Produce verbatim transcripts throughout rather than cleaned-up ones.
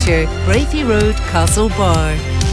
Centre, Grafey Road, Castlebar.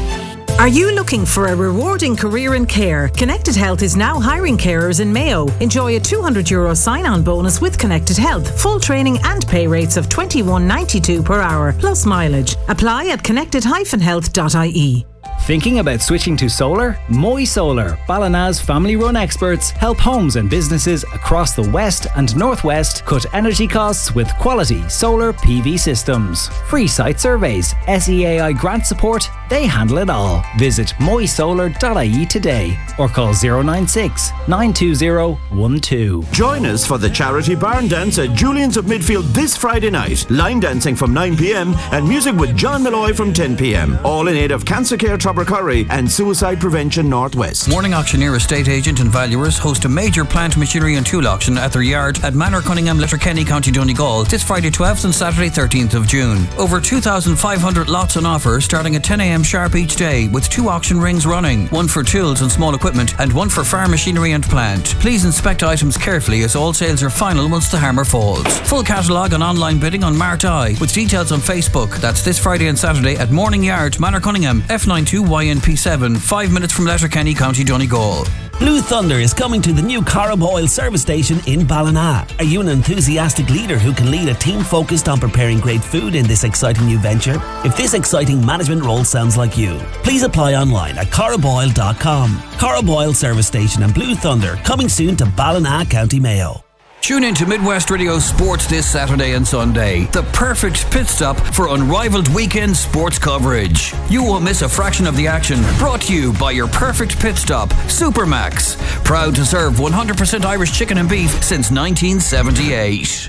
Are you looking for a rewarding career in care? Connected Health is now hiring carers in Mayo. Enjoy a two hundred euro sign-on bonus with Connected Health. Full training and pay rates of twenty-one ninety-two per hour, plus mileage. Apply at connected dash health dot I E. Thinking about switching to solar? Moy Solar, Ballina's family-run experts, help homes and businesses across the west and northwest cut energy costs with quality solar P V systems. Free site surveys, S E A I grant support, they handle it all. Visit moy solar dot I E today or call zero nine six, nine two zero, one two. Join us for the charity barn dance at Julian's of Midfield this Friday night. Line dancing from nine p.m. and music with John Malloy from ten p.m. All in aid of Cancer Care Curry and Suicide Prevention Northwest. Morning Auctioneer Estate Agent and Valuers host a major plant, machinery and tool auction at their yard at Manor Cunningham, Letterkenny, County Donegal this Friday twelfth and Saturday thirteenth of June. Over two thousand five hundred lots on offer starting at ten a.m. sharp each day with two auction rings running, one for tools and small equipment and one for farm machinery and plant. Please inspect items carefully as all sales are final once the hammer falls. Full catalogue and online bidding on Mart Eye with details on Facebook. That's this Friday and Saturday at Morning Yard, Manor Cunningham, F ninety-two Y N P seven, five minutes from Letterkenny, County Donegal. Blue Thunder is coming to the new Carib Oil service station in Ballina. Are you an enthusiastic leader who can lead a team focused on preparing great food in this exciting new venture? If this exciting management role sounds like you, please apply online at carib oil dot com. Carib Oil service station and Blue Thunder coming soon to Ballina, County Mayo. Tune in to Midwest Radio Sports this Saturday and Sunday. The perfect pit stop for unrivaled weekend sports coverage. You won't miss a fraction of the action. Brought to you by your perfect pit stop, Supermax. Proud to serve one hundred percent Irish chicken and beef since nineteen seventy-eight.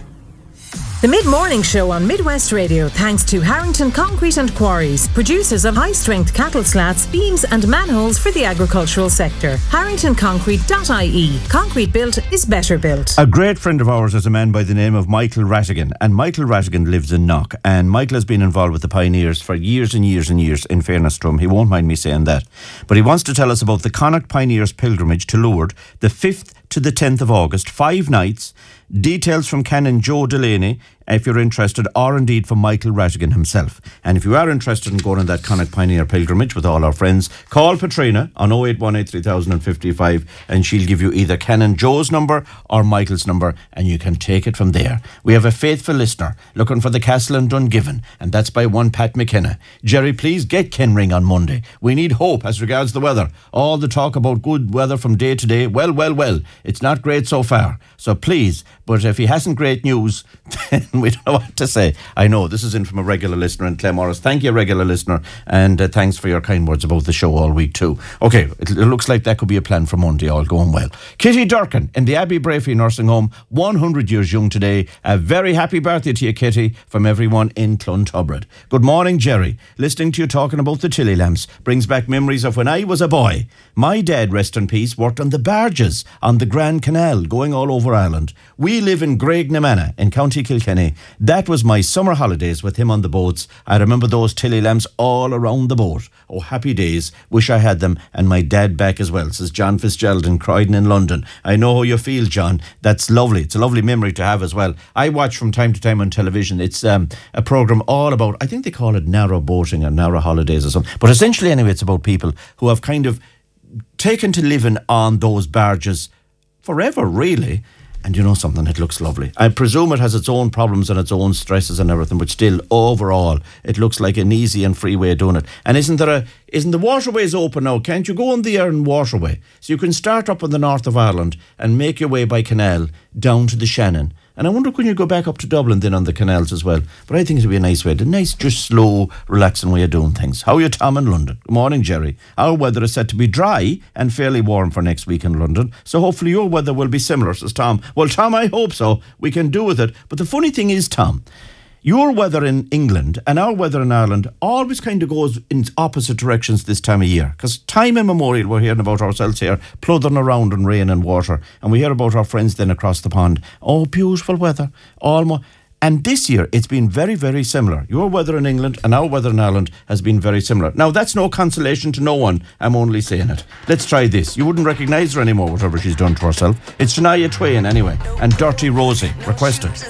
The Mid-Morning Show on Midwest Radio thanks to Harrington Concrete and Quarries, producers of high-strength cattle slats, beams and manholes for the agricultural sector. harrington concrete dot I E. Concrete built is better built. A great friend of ours is a man by the name of Michael Rattigan, and Michael Rattigan lives in Knock, and Michael has been involved with the Pioneers for years and years and years, in fairness to him. He won't mind me saying that. But he wants to tell us about the Connacht Pioneers pilgrimage to Lourdes, the fifth to the tenth of August, five nights. Details from Canon Joe Delaney, if you're interested, or indeed from Michael Rattigan himself. And if you are interested in going on that Connacht Pioneer pilgrimage with all our friends, call Patrina on oh eight one eight, three thousand fifty-five and she'll give you either Canon Joe's number or Michael's number and you can take it from there. We have a faithful listener looking for the castle in Dungiven, and that's by one Pat McKenna. Jerry, please get Ken Ring on Monday. We need hope as regards the weather. All the talk about good weather from day to day, well, well, well, it's not great so far. So please, but if he hasn't great news, then we don't know what to say. I know, this is in from a regular listener in Clemorris. Thank you, regular listener, and uh, thanks for your kind words about the show all week too. Okay, it, it looks like that could be a plan for Monday, all going well. Kitty Durkin in the Abbey Brafey Nursing Home, one hundred years young today. A very happy birthday to you, Kitty, from everyone in Clonturbrid. Good morning, Jerry. Listening to you talking about the Tilly lamps brings back memories of when I was a boy. My dad, rest in peace, worked on the barges on the Grand Canal going all over Ireland. We live in Graignamanagh in County Kilkenny. That was my summer holidays with him on the boats. I remember those Tilly lamps all around the boat. Oh, happy days. Wish I had them and my dad back as well, says John Fitzgerald in Croydon in London. I know how you feel, John. That's lovely. It's a lovely memory to have as well. I watch from time to time on television. It's um, a programme all about, I think they call it narrow boating or narrow holidays or something. But essentially anyway, it's about people who have kind of taken to living on those barges forever, really. And you know something, it looks lovely. I presume it has its own problems and its own stresses and everything, but still, overall, it looks like an easy and free way of doing it. And isn't there a, isn't the waterways open now? Can't you go on the Erin waterway? So you can start up in the north of Ireland and make your way by canal down to the Shannon. And I wonder, can you go back up to Dublin then on the canals as well? But I think it would be a nice way, a nice, just slow, relaxing way of doing things. How are you, Tom, in London? Good morning, Jerry. Our weather is set to be dry and fairly warm for next week in London, so hopefully your weather will be similar, says Tom. Well, Tom, I hope so. We can do with it. But the funny thing is, Tom, your weather in England and our weather in Ireland always kind of goes in opposite directions this time of year. Because time immemorial, we're hearing about ourselves here, plodding around in rain and water. And we hear about our friends then across the pond. Oh, beautiful weather. Almost. And this year, it's been very, very similar. Your weather in England and our weather in Ireland has been very similar. Now, that's no consolation to no one. I'm only saying it. Let's try this. You wouldn't recognise her anymore, whatever she's done to herself. It's Shania Twain, anyway. And Dirty Rosie. Requested.